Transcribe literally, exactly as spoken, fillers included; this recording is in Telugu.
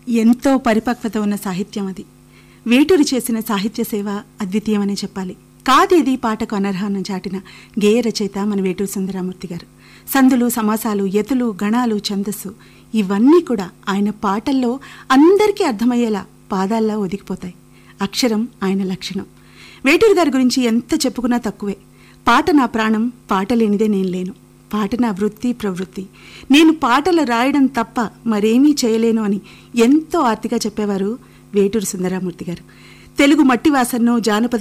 ఎంతో పరిపక్వత ఉన్న సాహిత్యం అది. వేటూరి చేసిన సాహిత్య సేవ అద్వితీయమనే చెప్పాలి. కాదేది పాటకు అనర్హాన్ని చాటిన గేయ రచయిత మన వేటూరి సుందరమూర్తి గారు. సందులు, సమాసాలు, యతులు, గణాలు, ఛందస్సు ఇవన్నీ కూడా ఆయన పాటల్లో అందరికీ అర్థమయ్యేలా పాదాల్లో ఒదిగిపోతాయి. అక్షరం ఆయన లక్షణం. వేటూరి గారి గురించి ఎంత చెప్పుకున్నా తక్కువే. పాట నా ప్రాణం, పాట లేనిదే నేను లేను, పాట నా వృత్తి ప్రవృత్తి, నేను పాటలు రాయడం తప్ప మరేమీ చేయలేను అని ఎంతో ఆర్తిగా చెప్పేవారు వేటూరి సుందరమూర్తి గారు. తెలుగు మట్టి వాసనను, జానపద